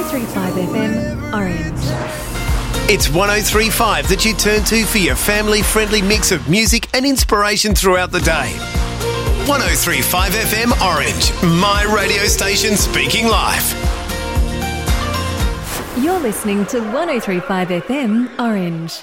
1035 FM Orange. It's 1035 that you turn to for your family-friendly mix of music and inspiration throughout the day. 1035 FM Orange, my radio station speaking live. You're listening to 1035 FM Orange.